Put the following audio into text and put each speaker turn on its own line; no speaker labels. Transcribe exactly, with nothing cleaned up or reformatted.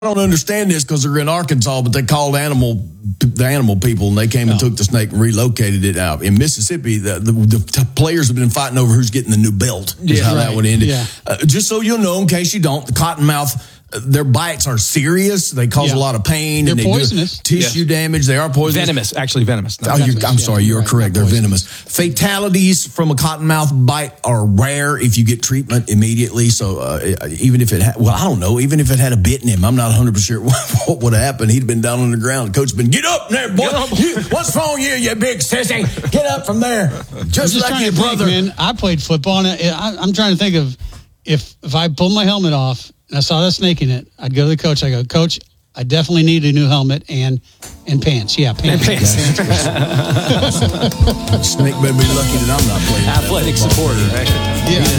don't understand this because they're in Arkansas, but they called animal the animal people, and they came and
Oh.
took the snake and relocated it out. In Mississippi, the, the, the t- players have been fighting over who's getting the new belt. Is
Yeah,
how
right.
that would end.
Yeah.
Uh, just so you'll know, in case you don't, the cottonmouth, uh, their bites are serious. They cause
Yeah.
a lot of pain.
They're
and they do
poisonous.
tissue damage. They are poisonous.
Venomous, actually venomous. No,
Oh, you,
Venomous,
I'm
yeah,
sorry, you're
right,
correct.
not
They're
poisonous.
venomous. Fatalities from a cottonmouth bite are rare if you get treatment immediately. So uh, even if it, ha- well, I don't know, even if it had a bit in him, I'm not one hundred percent sure what, what would have happened. He'd been down on the ground. The coach been, get up there, boy. You, what's wrong with you, you big sissy? Get up from there. Just,
I'm just
like
trying
your
to think,
brother.
man. I played football, and I, I'm trying to think of if if I pulled my helmet off and I saw that snake in it, I'd go to the coach. I go, Coach, I definitely need a new helmet and and pants. Yeah, pants.
And pants.
Snake better be lucky that I'm not playing.
Athletic supporter, right?
Yeah.